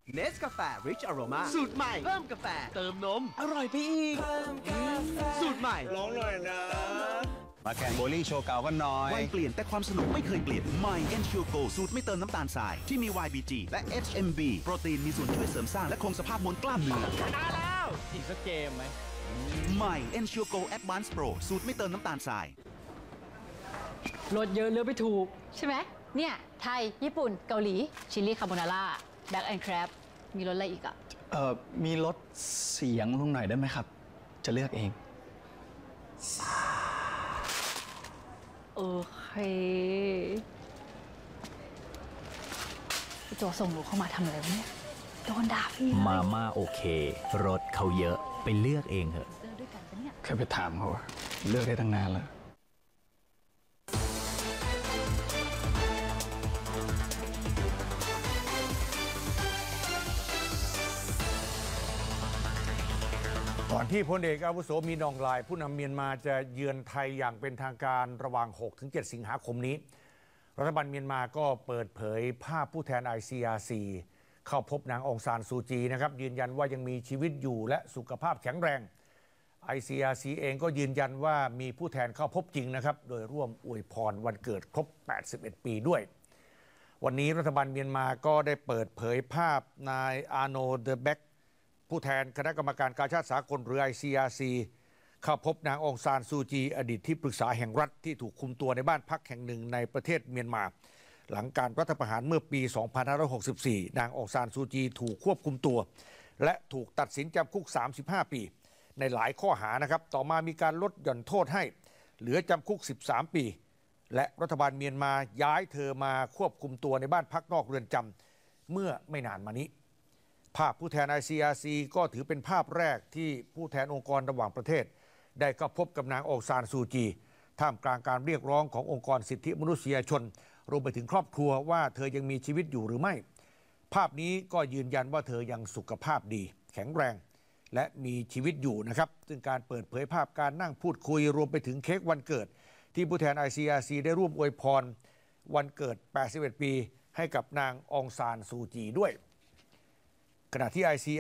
เนสกาแฟ Rich Aroma สูตรใหม่เพิ่มกาแฟเติมนมอร่อยไปอีกสูตรใหม่ร้องหน่อยนะมาแข่งโบลิ่งโชว์เก่ากันหน่อยวัยเปลี่ยนแต่ความสนุกไม่เคยเปลี่ยนใหม่ Ensure Go สูตรไม่เติมน้ำตาลทรายที่มี YBG และ HMB โปรตีนมีส่วนช่วยเสริมสร้างและคงสภาพมวลกล้ามเนื้อชนะแล้วอีกสักเกมไหมใหม่ Ensure Go Advanced Pro สูตรไม่เติมน้ำตาลทรายรสเยอะเลือกไม่ถูกใช่ไหมเนี่ยไทยญี่ปุ่นเกาหลีชิลลี่คาโบนาร่าแบ็กแอนด์แครบมีรสอะไรอีกอ่ะมีลดเสียงลงหน่อยได้ไหมครับจะเลือกเองโอเคโจส่งหนูเข้ามาทำอะไรวะเนี่ยโดนด่าพี่มาม่าโอเครสเขาเยอะไปเลือกเองเถอะแค่ไปถามเขาเลือกได้ตั้งนานแล้วก่อนที่พลเอกอาวุโสมีนองลายผู้นำเมียนมาจะเยือนไทยอย่างเป็นทางการระหว่าง 6-7 สิงหาคมนี้รัฐบาลเมียนมาก็เปิดเผยภาพผู้แทน ICRC เข้าพบนางองซานซูจีนะครับยืนยันว่ายังมีชีวิตอยู่และสุขภาพแข็งแรง ICRC เองก็ยืนยันว่ามีผู้แทนเข้าพบจริงนะครับโดยร่วมอวยพรวันเกิดครบ 81 ปีด้วยวันนี้รัฐบาลเมียนมาก็ได้เปิดเผยภาพนายอาโนเดเบกผู้แทนคณะกรรมการกาชาดสากลหรือ ICRC เข้าพบนางองซานซูจีอดีตที่ปรึกษาแห่งรัฐที่ถูกคุมตัวในบ้านพักแห่งหนึ่งในประเทศเมียนมาหลังการรัฐประหารเมื่อปี 2564 นางองซานซูจีถูกควบคุมตัวและถูกตัดสินจำคุก 35 ปีในหลายข้อหานะครับต่อมามีการลดหย่อนโทษให้เหลือจำคุก 13 ปีและรัฐบาลเมียนมาย้ายเธอมาควบคุมตัวในบ้านพักนอกเรือนจำเมื่อไม่นานมานี้ภาพผู้แทน ICRC ก็ถือเป็นภาพแรกที่ผู้แทนองค์กรระหว่างประเทศได้เข้าพบกับนางองซานซูจีท่ามกลางการเรียกร้องขององค์กรสิทธิมนุษยชนรวมไปถึงครอบครัวว่าเธอยังมีชีวิตอยู่หรือไม่ภาพนี้ก็ยืนยันว่าเธอยังสุขภาพดีแข็งแรงและมีชีวิตอยู่นะครับซึ่งการเปิดเผยภาพการนั่งพูดคุยรวมไปถึงเค้กวันเกิดที่ผู้แทน ICRC ได้ร่วมอวยพรวันเกิด 81 ปีให้กับนางองซานซูจีด้วยขณะที่